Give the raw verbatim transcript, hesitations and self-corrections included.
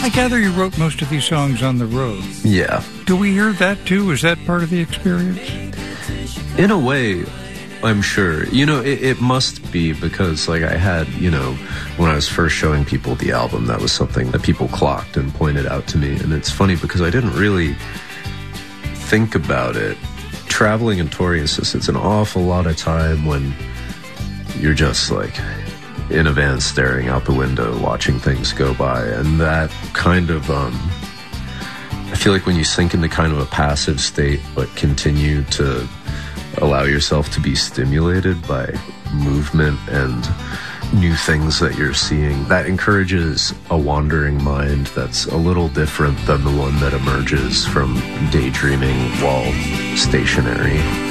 gather you wrote most of these songs on the road. Yeah. Do we hear that too? Is that part of the experience? In a way, I'm sure. You know, it, it must be because, like, I had, you know, when I was first showing people the album, that was something that people clocked and pointed out to me. And it's funny because I didn't really think about it. Traveling and touring, it's just, it's an awful lot of time when you're just, like, in a van staring out the window, watching things go by. And that kind of, um, I feel like when you sink into kind of a passive state, but continue to allow yourself to be stimulated by movement and new things that you're seeing, that encourages a wandering mind that's a little different than the one that emerges from daydreaming while stationary.